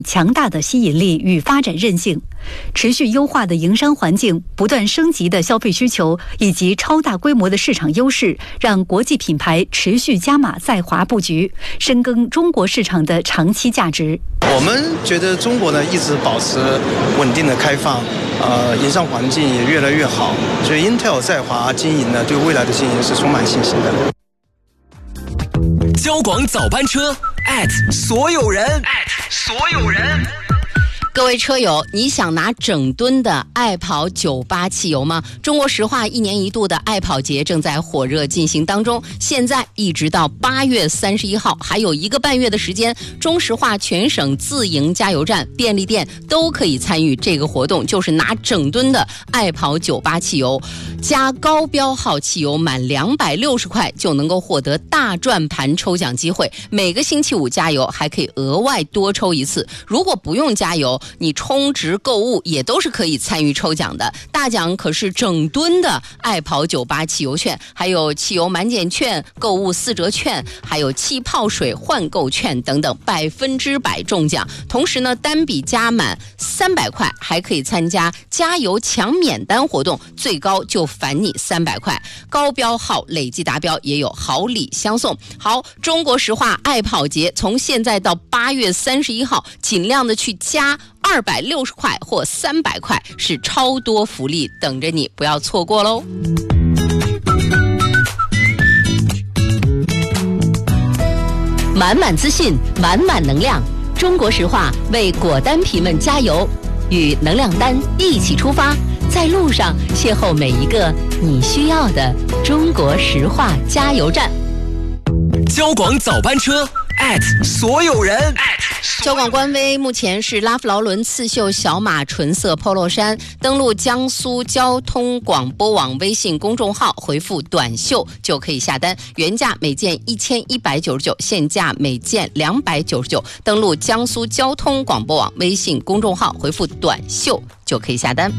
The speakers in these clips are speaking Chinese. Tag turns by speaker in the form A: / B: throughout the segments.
A: 强大的吸引力与发展韧性，持续优化的营商环境、不断升级的消费需求以及超大规模的市场优势，让国际品牌持续加码在华布局，深耕中国市场的长期价值。
B: 我们觉得中国呢一直保持稳定的开放，营商环境也越来越好，所以 Intel 在华经营呢对未来的经营是充满信心的。
C: 交广早班车所有人，
D: 各位车友，你想拿整吨的爱跑98汽油吗？中国石化1年1度的爱跑节正在火热进行当中，现在一直到8月31号，还有1个半月的时间，中石化全省自营加油站、便利店都可以参与这个活动，就是拿整吨的爱跑98汽油加高标号汽油满260块就能够获得大转盘抽奖机会，每个星期五加油还可以额外多抽一次。如果不用加油，你充值购物也都是可以参与抽奖的，大奖可是整吨的爱跑98汽油券，还有汽油满减券、购物4折券，还有气泡水换购券等等，100%中奖。同时呢，单笔加满300块还可以参加加油抢免单活动，最高就返你300块，高标号累计达标也有好礼相送。好，中国石化爱跑节从现在到8月31号，尽量的去加260块或300块，是超多福利等着你，不要错过喽。满满资讯，满满能量，中国石化为果丹皮们加油，与能量丹一起出发，在路上邂逅每一个你需要的中国石化加油站。
C: 交广早班车所有人。
D: 交广官微目前是拉夫劳伦刺绣小马纯色 polo 衫，登录江苏交通广播网微信公众号回复短袖就可以下单，原价每件1199，现价每件299，登录江苏交通广播网微信公众号回复短袖就可以下单。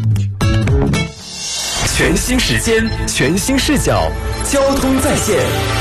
C: 全新时间，全新视角，交通在线，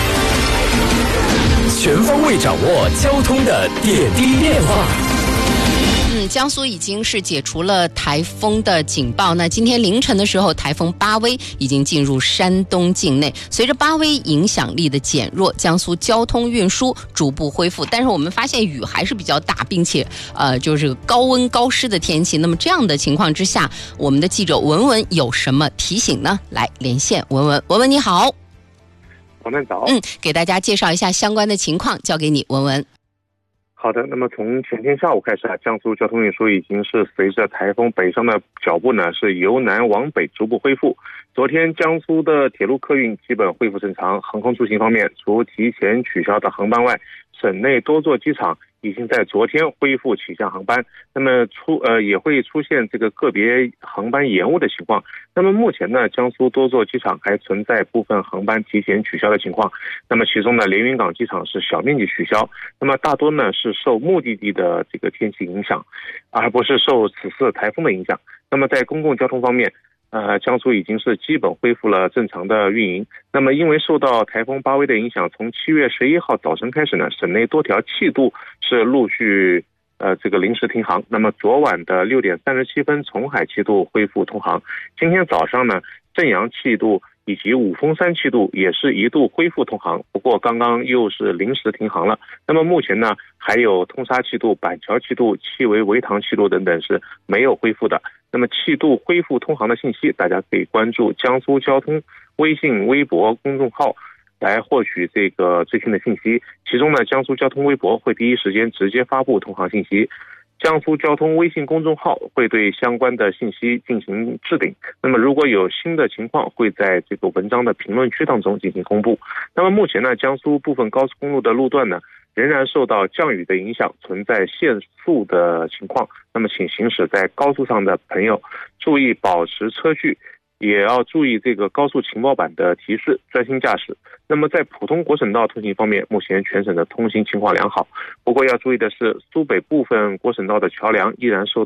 C: 全方位掌握交通的点滴变化。
D: 江苏已经是解除了台风的警报，那今天凌晨的时候，台风巴威已经进入山东境内，随着巴威影响力的减弱，江苏交通运输逐步恢复，但是我们发现雨还是比较大，并且就是高温高湿的天气。那么这样的情况之下，我们的记者文文有什么提醒呢？来连线文文，文文你好。
E: 王曼早。
D: 给大家介绍一下相关的情况，交给你文文。
E: 好的，那么从前天下午开始江苏交通运输已经是随着台风北上的脚步呢，是由南往北逐步恢复。昨天江苏的铁路客运基本恢复正常，航空出行方面，除提前取消的航班外，省内多座机场已经在昨天恢复起降航班，那么也会出现这个个别航班延误的情况。那么目前呢，江苏多座机场还存在部分航班提前取消的情况。那么其中呢，连云港机场是小面积取消，那么大多呢是受目的地的这个天气影响，而不是受此次台风的影响。那么在公共交通方面，江苏已经是基本恢复了正常的运营。那么因为受到台风巴威的影响，从7月11号早晨开始呢，省内多条气度是陆续这个临时停航。那么昨晚的6点37分，从海气度恢复通航。今天早上呢，正阳气度以及五峰山气度也是一度恢复通航，不过刚刚又是临时停航了。那么目前呢，还有通沙气度、板桥气度、七围围塘气度等等是没有恢复的。那么气度恢复通航的信息，大家可以关注江苏交通微信、微博公众号来获取这个最新的信息。其中呢，江苏交通微博会第一时间直接发布通航信息，江苏交通微信公众号会对相关的信息进行置顶。那么如果有新的情况，会在这个文章的评论区当中进行公布。那么目前呢，江苏部分高速公路的路段呢，仍然受到降雨的影响，存在限速的情况。那么请行驶在高速上的朋友注意保持车距，也要注意这个高速情报板的提示，专心驾驶。那么在普通国省道通行方面，目前全省的通行情况良好。不过要注意的是，苏北部分国省道的桥梁依然受到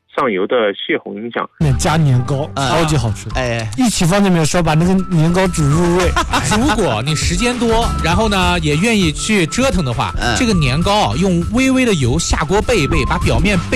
E: 上游的泄洪影响。
F: 加年糕超级好吃，一起放在里面烧，把那个年糕煮入味。
G: 如果你时间多，然后呢也愿意去折腾的话，这个年糕用微微的油下锅焙一焙，把表面